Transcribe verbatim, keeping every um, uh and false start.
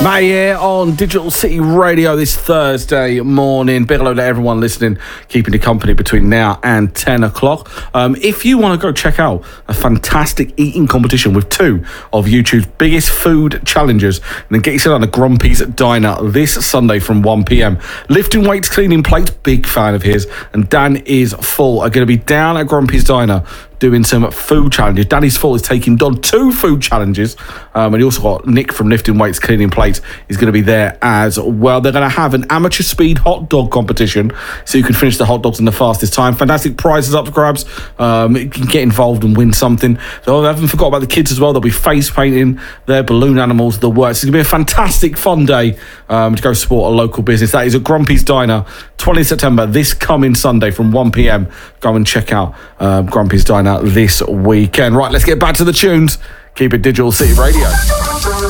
Matt here on Digital City Radio this Thursday morning. Big hello to everyone listening, keeping you company between now and ten o'clock. Um, if you want to go check out a fantastic eating competition with two of YouTube's biggest food challenges, then get yourself on a Grumpy's Diner this Sunday from one p.m. Lifting weights, cleaning plates, big fan of his, and Dan is full are going to be down at Grumpy's Diner doing some food challenges. Danny's Full is taking on two food challenges, um, and you also got Nick from Lifting Weights, Cleaning Plates is going to be there as well. They're going to have an amateur speed hot dog competition, so you can finish the hot dogs in the fastest time. Fantastic prizes up for grabs. Um, you can get involved and win something. So I haven't forgot about the kids as well. They'll be face painting their balloon animals, the works. It's going to be a fantastic fun day um, to go support a local business. That is at Grumpy's Diner, twentieth of September, this coming Sunday from one p.m. Go and check out um, Grumpy's Diner this weekend. Right, let's get back to the tunes. Keep it Digital City Radio.